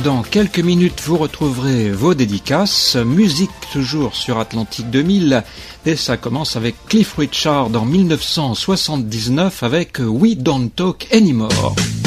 dans quelques minutes, vous retrouverez vos dédicaces. Musique toujours sur Atlantique 2000. Et ça commence avec Cliff Richard en 1979 avec We Don't Talk Anymore.